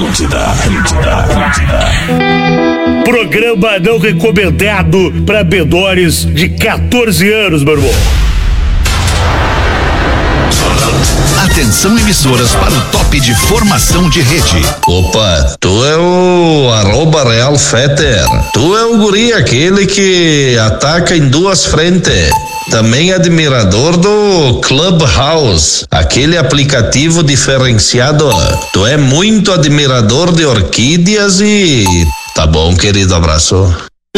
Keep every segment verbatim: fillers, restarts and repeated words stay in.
Atlântida, Atlântida, Atlântida. Programa não recomendado para menores de quatorze anos, meu irmão. Atenção, emissoras, para o top de formação de rede. Opa, tu é o arroba Real Fetter. Tu é o guri, aquele que ataca em duas frentes. Também admirador do Clubhouse, aquele aplicativo diferenciado. Tu é muito admirador de orquídeas e... Tá bom, querido, abraço.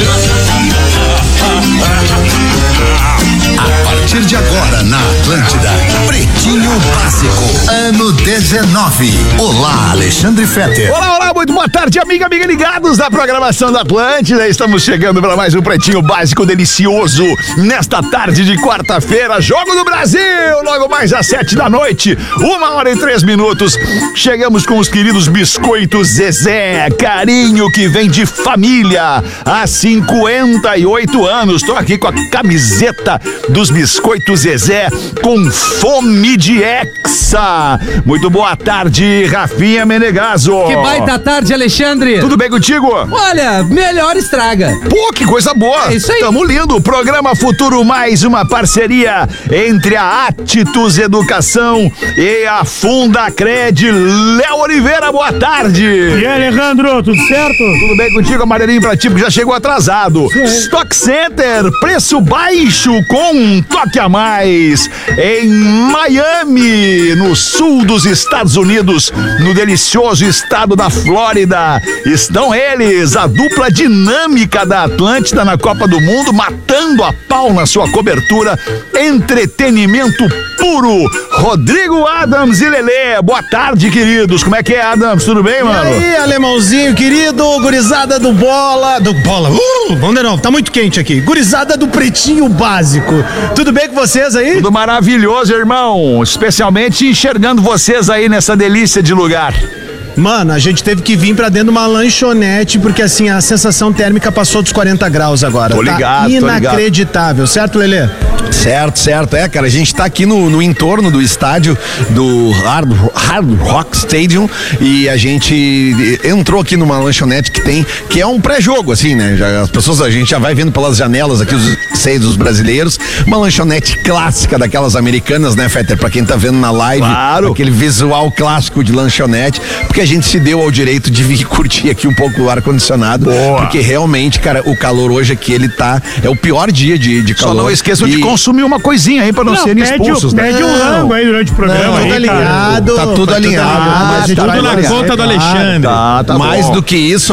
A partir de agora na Atlântida, Pretinho Básico, ano dezenove. Olá, Alexandre Fetter. Olá, olá, muito boa tarde, amiga, amiga, ligados na programação da Atlântida. Estamos chegando para mais um Pretinho Básico delicioso nesta tarde de quarta-feira. Jogo do Brasil, logo mais às sete da noite, uma hora e três minutos. Chegamos com os queridos biscoitos Zezé, carinho que vem de família há cinquenta e oito anos. Estou aqui com a camiseta dos biscoitos Zezé com fome de hexa. Muito boa tarde, Rafinha Menegaso. Que baita tarde, Alexandre. Tudo bem contigo? Olha, melhor estraga. Pô, que coisa boa. É isso aí. Tamo lindo. Programa Futuro Mais, uma parceria entre a Attitus Educação e a Fundacred. Léo Oliveira, boa tarde. E aí, Alejandro, tudo certo? Tudo bem contigo, amarelinho pra ti, que já chegou atrasado. Stock Center, preço baixo com um toque a mais. Em Miami, no sul dos Estados Unidos, no delicioso estado da Flórida, estão eles, a dupla dinâmica da Atlântida na Copa do Mundo, matando a pau na sua cobertura. Entretenimento puro. Rodrigo Adams e Lelê, boa tarde, queridos. Como é que é, Adams? Tudo bem, mano? E aí, alemãozinho querido, gurizada do bola, do bola, uh, vamos de novo, tá muito quente aqui, gurizada do Pretinho Básico, tudo bem com vocês aí? Tudo maravilhoso, irmão, especialmente enxergando vocês aí nessa delícia de lugar. Mano, a gente teve que vir pra dentro de uma lanchonete, porque assim, a sensação térmica passou dos quarenta graus agora. Tô ligado, tá inacreditável, certo, Lelê? Certo, certo, é, cara, a gente tá aqui no, no entorno do estádio do Hard, Hard Rock Stadium e a gente entrou aqui numa lanchonete que tem, que é um pré-jogo, assim, né, já, as pessoas, a gente já vai vendo pelas janelas aqui os seis dos brasileiros, uma lanchonete clássica daquelas americanas, né, Fetter, pra quem tá vendo na live, claro, aquele visual clássico de lanchonete, porque a gente se deu ao direito de vir curtir aqui um pouco o ar-condicionado, porque realmente, cara, o calor hoje aqui, ele tá, é o pior dia de, de calor. Só não esqueçam e... de consumir uma coisinha aí pra não, não serem expulsos. Pede um rango aí durante o programa. Não, aí, tudo alinhado. Tá tudo alinhado. Tá tudo na alinhado. conta do Alexandre. Tá, tá Mais bom. do que isso,